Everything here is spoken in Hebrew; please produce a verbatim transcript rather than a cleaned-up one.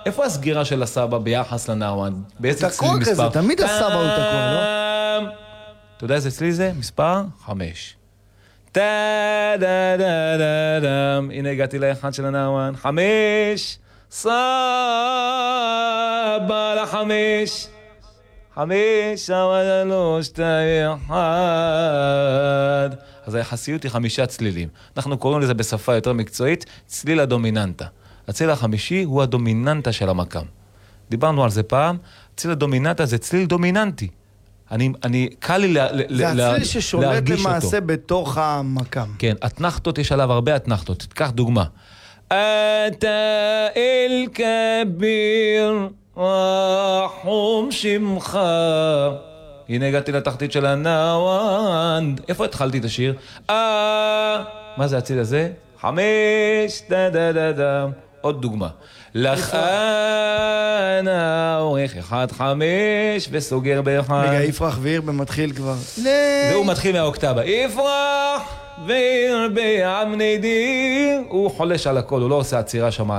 איפה הסגירה של הסבא ביחס לנעוון? באיזה צליל תקוע מספר? כזה, תמיד הסבא הוא תקוע, לא? אתה יודע איזה צליל זה? מספר חמש. טה דה דה דה דם. הנה הגעתי לאחד של הנעוון. חמש. סבא לחמש. חמש, שלוש, שתיים, אחד. אז היחסיות היא חמישה צלילים. אנחנו קוראים לזה בשפה יותר מקצועית, צליל הדומיננטה. הצליל החמישי הוא הדומיננטה של המקם. דיברנו על זה פעם, צליל הדומיננטה זה צליל דומיננטי. אני, אני, קל לי לה, זה לה, הצליל ששולט להרגיש למעשה אותו. בתוך המקם. כן, התנחתות, יש עליו הרבה התנחתות. תיקח דוגמה. אתה אל כביר רחום שמך. הנה הגעתי לתחתית של הנעוון. איפה התחלתי את השיר? אה, מה זה הציל הזה? חמש, דה דה דה דה. עוד דוגמה. לך אנה עורך אחד חמש וסוגר באחד. רגע, יפרח ויר במתחיל כבר. והוא מתחיל מהאוקטבה. יפרח ויר בעמני דיר. הוא חולש על הכל, הוא לא עושה עצירה שם.